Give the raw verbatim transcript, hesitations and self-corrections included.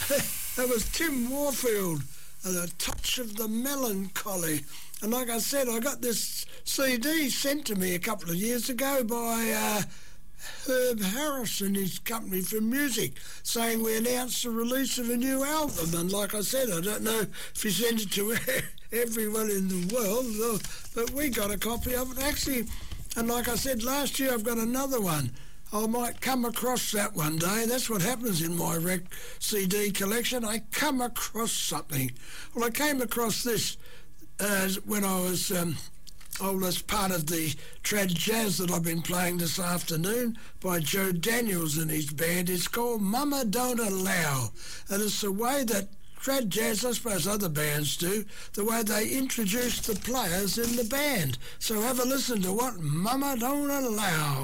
That was Tim Warfield, and A Touch of the Melancholy. And like I said, I got this C D sent to me a couple of years ago by uh, Herb Harris and his company for music, saying we announced the release of a new album. And like I said, I don't know if he sent it to everyone in the world, but we got a copy of it actually. And like I said, last year I've got another one. I might come across that one day. That's what happens in my rec C D collection. I come across something. Well, I came across this uh, when I was... Um, Oh, that's part of the trad jazz that I've been playing this afternoon by Joe Daniels and his band. It's called Mama Don't Allow, and it's the way that trad jazz, I suppose other bands do, the way they introduce the players in the band. So have a listen to what Mama Don't Allow.